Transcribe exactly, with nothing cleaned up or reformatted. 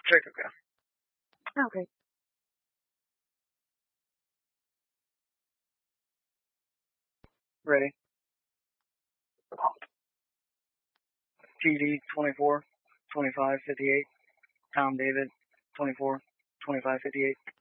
Check okay. Okay. Ready. T D twenty-four, twenty-five, fifty-eight. Tom David, twenty-four, twenty-five, fifty-eight.